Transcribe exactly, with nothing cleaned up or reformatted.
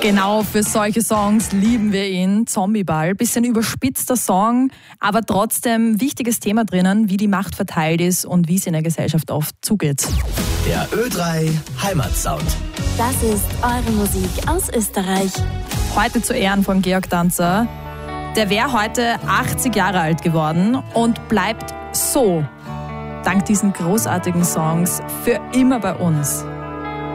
Genau, für solche Songs lieben wir ihn. Zombieball, bisschen überspitzter Song, aber trotzdem wichtiges Thema drinnen, wie die Macht verteilt ist und wie es in der Gesellschaft oft zugeht. Der Ö drei Heimatsound. Das ist eure Musik aus Österreich. Heute zu Ehren von Georg Danzer. Der wäre heute achtzig Jahre alt geworden und bleibt so, dank diesen großartigen Songs, für immer bei uns.